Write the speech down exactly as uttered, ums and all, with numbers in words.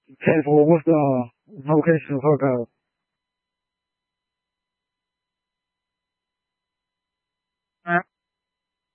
佩服，我操，那我肯定是好看。